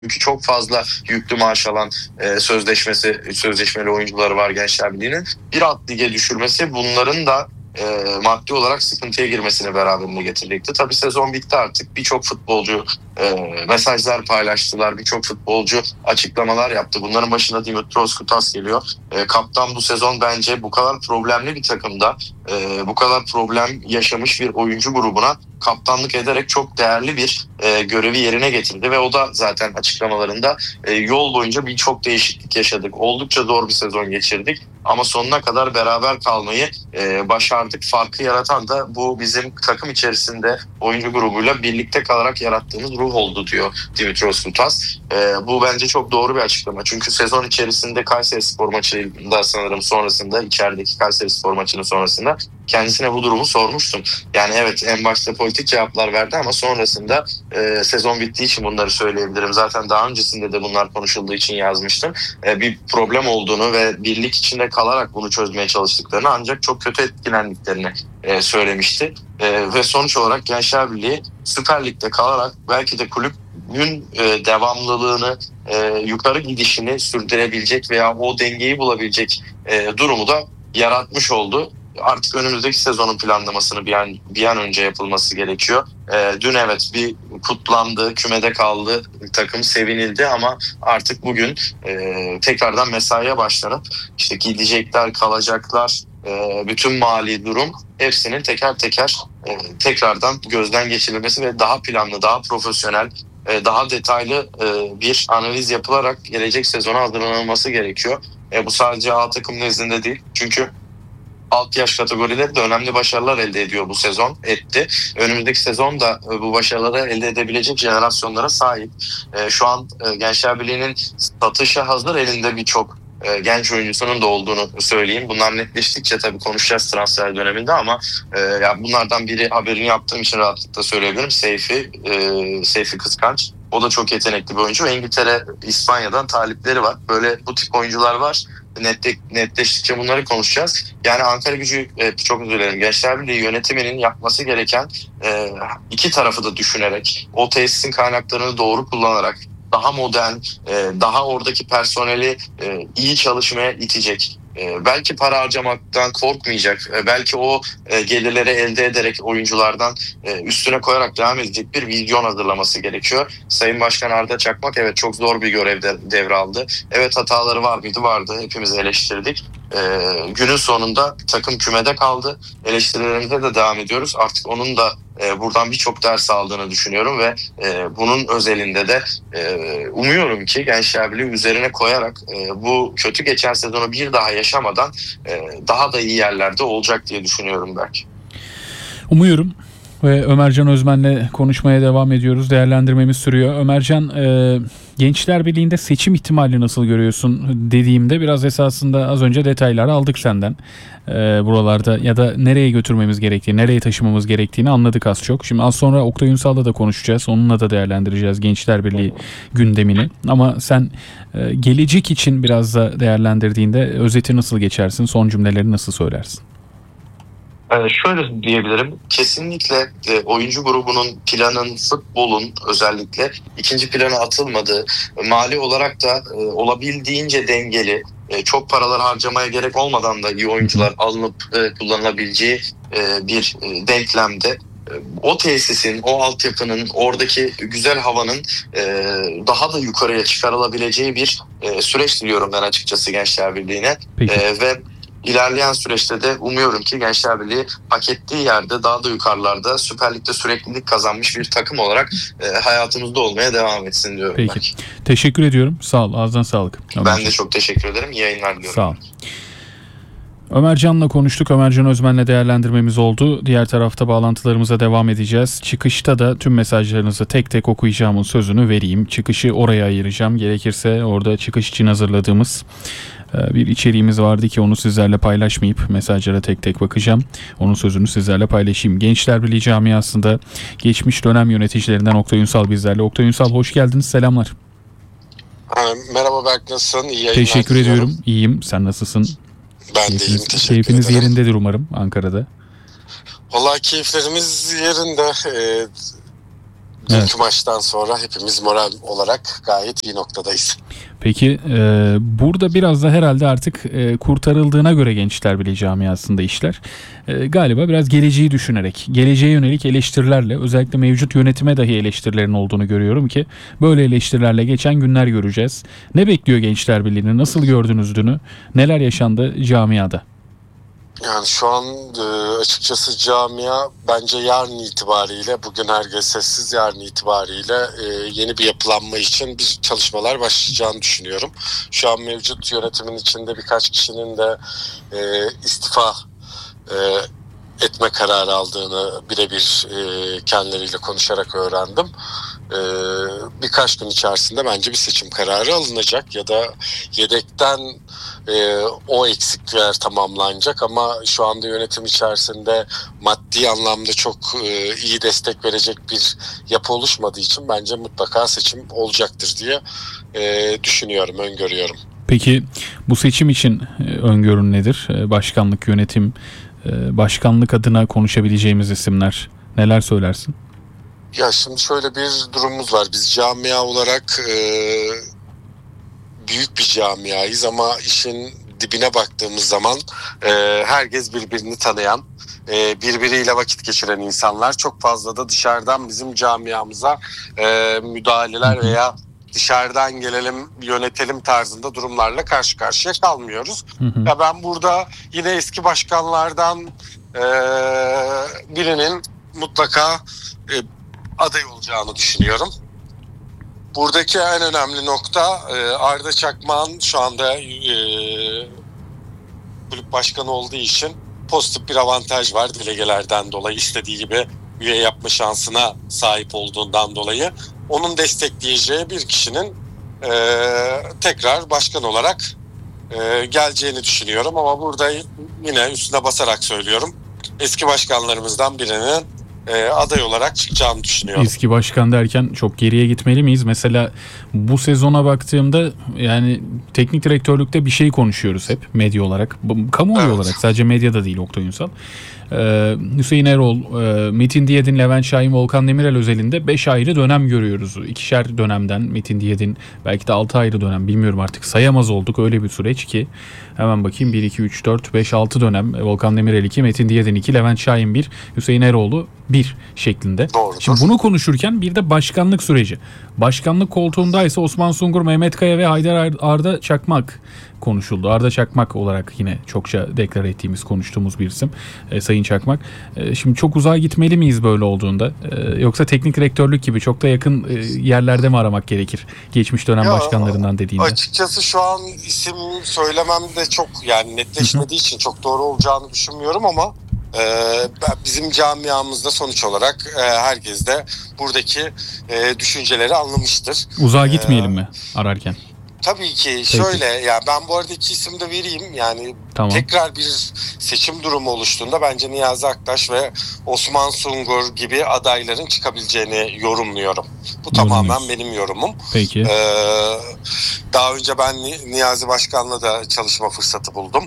Çünkü çok fazla yüklü maaş alan sözleşmeli oyuncuları var Gençler Birliği'nin. Bir alt lige düşürmesi bunların da maddi olarak sıkıntıya girmesini beraberinde getirecekti. Tabii sezon bitti artık. Birçok futbolcu mesajlar paylaştılar. Birçok futbolcu açıklamalar yaptı. Bunların başında Dimitrios Kutas geliyor. Kaptan bu sezon bence bu kadar problemli bir takımda bu kadar problem yaşamış bir oyuncu grubuna kaptanlık ederek çok değerli bir görevi yerine getirdi ve o da zaten açıklamalarında yol boyunca birçok değişiklik yaşadık. Oldukça zor bir sezon geçirdik ama sonuna kadar beraber kalmayı başardık. Farkı yaratan da bu bizim takım içerisinde oyuncu grubuyla birlikte kalarak yarattığımız ruh oldu diyor Dimitrios Kutas. Bu bence çok doğru bir açıklama. Çünkü sezon içerisinde Kayserispor maçında sanırım sonrasında içerideki Kayserispor maçının sonrasında kendisine bu durumu sormuştum. Yani evet en başta politik cevaplar verdi ama sonrasında sezon bittiği için bunları söyleyebilirim. Zaten daha öncesinde de bunlar konuşulduğu için yazmıştım. Bir problem olduğunu ve birlik içinde kalarak bunu çözmeye çalıştıklarını ancak çok kötü etkilendiklerini söylemişti. Ve sonuç olarak Gençler Birliği Süper Lig'de kalarak belki de kulübün devamlılığını, yukarı gidişini sürdürebilecek veya o dengeyi bulabilecek durumu da yaratmış oldu. Artık önümüzdeki sezonun planlamasını bir an önce yapılması gerekiyor. Dün evet bir kutlandı, kümede kaldı, takım sevinildi ama artık bugün tekrardan mesaiye başlanıp işte gidecekler, kalacaklar, bütün mali durum hepsinin teker teker tekrardan gözden geçirilmesi ve daha planlı, daha profesyonel, daha detaylı bir analiz yapılarak gelecek sezona hazırlanılması gerekiyor. Bu sadece A takım nezdinde değil. Çünkü alt yaş kategorileri de önemli başarılar elde ediyor bu sezon. Etti. Önümüzdeki sezon da bu başarıları elde edebilecek jenerasyonlara sahip. Şu an Gençler Birliği'nin satışa hazır elinde birçok genç oyuncusunun da olduğunu söyleyeyim. Bunlar netleştikçe tabii konuşacağız transfer döneminde ama ya bunlardan biri haberini yaptığım için rahatlıkla söyleyebilirim. Seyfi Kıskanç. O da çok yetenekli bir oyuncu. İngiltere, İspanya'dan talipleri var. Böyle bu tip oyuncular var. Netleştikçe bunları konuşacağız. Yani Ankaragücü çok özür dilerim. Gençler Birliği yönetiminin yapması gereken iki tarafı da düşünerek, o tesisin kaynaklarını doğru kullanarak, daha modern, daha oradaki personeli iyi çalışmaya itecek. Belki para harcamaktan korkmayacak. Belki o gelirleri elde ederek oyunculardan üstüne koyarak devam edecek bir vizyon hazırlaması gerekiyor. Sayın Başkan Arda Çakmak evet çok zor bir görev devraldı. Evet hataları var mıydı? Vardı. Hepimiz eleştirdik. Günün sonunda takım kümede kaldı. Eleştirilerimize de devam ediyoruz. Artık onun da buradan birçok ders aldığını düşünüyorum ve bunun özelinde de umuyorum ki Gençler Birliği üzerine koyarak bu kötü geçen sezonu bir daha yaşamadan daha da iyi yerlerde olacak diye düşünüyorum belki. Umuyorum. Ve Ömercan Özmen'le konuşmaya devam ediyoruz. Değerlendirmemiz sürüyor. Ömercan, Gençler Birliği'nde seçim ihtimali nasıl görüyorsun dediğimde biraz esasında az önce detayları aldık senden. Buralarda ya da nereye götürmemiz gerektiğini, nereye taşımamız gerektiğini anladık az çok. Şimdi az sonra Oktay Ünsal'la da konuşacağız. Onunla da değerlendireceğiz Gençler Birliği gündemini. Ama sen gelecek için biraz da değerlendirdiğinde özeti nasıl geçersin? Son cümleleri nasıl söylersin? Şöyle diyebilirim. Kesinlikle oyuncu grubunun, planın, futbolun özellikle ikinci plana atılmadığı, mali olarak da olabildiğince dengeli, çok paralar harcamaya gerek olmadan da iyi oyuncular alınıp kullanılabileceği bir denklemde o tesisin, o altyapının, oradaki güzel havanın daha da yukarıya çıkarılabileceği bir süreç diliyorum ben açıkçası Gençler Birliği'ne. Ve İlerleyen süreçte de umuyorum ki Gençler Birliği hak ettiği yerde daha da yukarılarda Süper Lig'de süreklilik kazanmış bir takım olarak hayatımızda olmaya devam etsin diyorum. Peki. Belki. Teşekkür ediyorum. Sağ ol. Ağzına sağlık. Ben de çok teşekkür ederim. İyi yayınlar diliyorum. Sağ ol. Ömercan'la konuştuk. Ömercan Özmen'le değerlendirmemiz oldu. Diğer tarafta bağlantılarımıza devam edeceğiz. Çıkışta da tüm mesajlarınızı tek tek okuyacağımın sözünü vereyim. Çıkışı oraya ayıracağım. Gerekirse orada çıkış için hazırladığımız bir içeriğimiz vardı ki onu sizlerle paylaşmayıp mesajlara tek tek bakacağım. Onun sözünü sizlerle paylaşayım. Gençler Birliği camiasında geçmiş dönem yöneticilerinden Oktay Ünsal bizlerle. Oktay Ünsal hoş geldiniz. Selamlar. Merhaba Berk, nasılsın? İyi yayınlar. Teşekkür ediyorum. İyiyim. Sen nasılsın? Ben de iyiyim. Teşekkür Keyfiniz ederim. yerindedir umarım Ankara'da. Vallahi keyiflerimiz yerinde. Evet. Dünkü maçtan sonra hepimiz moral olarak gayet iyi noktadayız. Peki burada biraz da herhalde artık kurtarıldığına göre Gençler Birliği camiasında işler galiba biraz geleceği düşünerek, geleceğe yönelik eleştirilerle, özellikle mevcut yönetime dahi eleştirilerin olduğunu görüyorum ki böyle eleştirilerle geçen günler göreceğiz. Ne bekliyor Gençler Birliği'ni? Nasıl gördünüz dünü? Neler yaşandı camiada? Yani şu an açıkçası camia bence yarın itibariyle, bugün herkes sessiz, yarın itibariyle yeni bir yapılanma için bir çalışmalar başlayacağını düşünüyorum. Şu an mevcut yönetimin içinde birkaç kişinin de istifa etme kararı aldığını birebir kendileriyle konuşarak öğrendim. Birkaç gün içerisinde bence bir seçim kararı alınacak ya da yedekten o eksiklikler tamamlanacak, ama şu anda yönetim içerisinde maddi anlamda çok iyi destek verecek bir yapı oluşmadığı için bence mutlaka seçim olacaktır diye düşünüyorum, öngörüyorum. Peki bu seçim için öngörün nedir? Başkanlık, yönetim, başkanlık adına konuşabileceğimiz isimler neler söylersin? Ya şimdi şöyle bir durumumuz var. Biz camia olarak büyük bir camiayız ama işin dibine baktığımız zaman herkes birbirini tanıyan, birbiriyle vakit geçiren insanlar. Çok fazla da dışarıdan bizim camiamıza müdahaleler veya dışarıdan gelelim yönetelim tarzında durumlarla karşı karşıya kalmıyoruz. Ya ben burada yine eski başkanlardan birinin mutlaka aday olacağını düşünüyorum. Buradaki en önemli nokta Arda Çakmak'ın şu anda kulüp başkanı olduğu için pozitif bir avantaj var. Delegelerden dolayı istediği gibi üye yapma şansına sahip olduğundan dolayı onun destekleyeceği bir kişinin tekrar başkan olarak geleceğini düşünüyorum. Ama burada yine üstüne basarak söylüyorum. Eski başkanlarımızdan birinin aday olarak çıkacağını düşünüyorum. Eski başkan derken çok geriye gitmeli miyiz? Mesela bu sezona baktığımda yani teknik direktörlükte bir şey konuşuyoruz hep medya olarak. Kamuoyu Evet. olarak, sadece medyada değil Oktay Ünsal. Hüseyin Erol, Metin Diyedin, Levent Şahin, Volkan Demirel özelinde 5 ayrı dönem görüyoruz. 2'şer dönemden Metin Diyedin belki de 6 ayrı dönem, bilmiyorum artık, sayamaz olduk, öyle bir süreç ki. Hemen bakayım, 1, 2, 3, 4, 5, 6 dönem Volkan Demirel 2, Metin Diyedin 2, Levent Şahin 1, Hüseyin Eroğlu 1 şeklinde. Doğrudur. Şimdi bunu konuşurken bir de başkanlık süreci. Başkanlık koltuğundaysa Osman Sungur, Mehmet Kaya ve Haydar Arda Çakmak konuşuldu. Arda Çakmak olarak yine çokça deklar ettiğimiz, konuştuğumuz bir isim. Sayın Çakmak. Şimdi çok uzağa gitmeli miyiz böyle olduğunda? Yoksa teknik direktörlük gibi çok da yakın yerlerde mi aramak gerekir? Geçmiş dönem başkanlarından dediğinde. Açıkçası şu an isim söylemem de çok yani netleşmediği için çok doğru olacağını düşünmüyorum, ama bizim camiamızda sonuç olarak herkes de buradaki düşünceleri anlamıştır. Uzağa gitmeyelim mi ararken? Tabii ki şöyle, ya ben bu arada 2 isim de vereyim. Yani Tamam. tekrar bir seçim durumu oluştuğunda bence Niyazi Aktaş ve Osman Sungur gibi adayların çıkabileceğini yorumluyorum. Bu tamamen benim yorumum. Peki. Daha önce ben Niyazi Başkan'la da çalışma fırsatı buldum.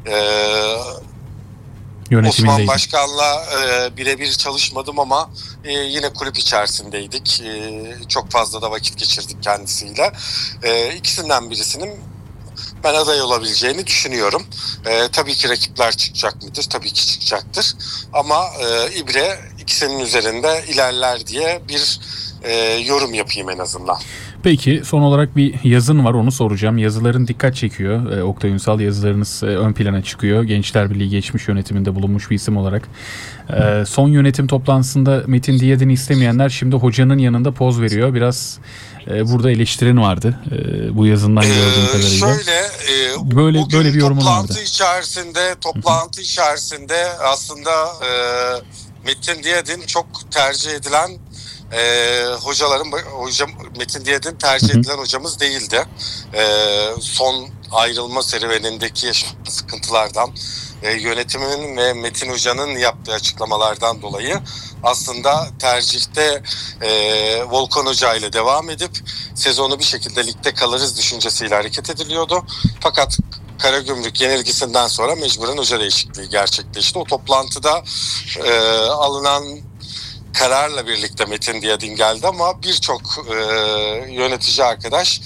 Osman Başkan'la birebir çalışmadım ama yine kulüp içerisindeydik. Çok fazla da vakit geçirdik kendisiyle. İkisinden birisinin ben aday olabileceğini düşünüyorum. Tabii ki rakipler çıkacak mıdır? Tabii ki çıkacaktır. Ama İbre ikisinin üzerinde ilerler diye bir yorum yapayım en azından. Peki son olarak bir yazın var, onu soracağım. Yazıların dikkat çekiyor. Oktay Ünsal, yazılarınız ön plana çıkıyor. Gençler Birliği geçmiş yönetiminde bulunmuş bir isim olarak. Son yönetim toplantısında Metin Diyedin'i istemeyenler şimdi hocanın yanında poz veriyor. Biraz burada eleştirin vardı bu yazından gördüğüm kadarıyla. Şöyle böyle bir yorumun vardı. Toplantı içerisinde aslında Metin Diyedin çok tercih edilen Metin Diyedin tercih edilen hocamız değildi. Son ayrılma serüvenindeki yaşanan sıkıntılardan, yönetimin ve Metin Hoca'nın yaptığı açıklamalardan dolayı aslında tercihte Volkan Hoca ile devam edip sezonu bir şekilde ligde kalırız düşüncesiyle hareket ediliyordu. Fakat Karagümrük yenilgisinden sonra mecburen hoca değişikliği gerçekleşti. O toplantıda alınan kararla birlikte Metin Diyadin geldi ama birçok yönetici arkadaş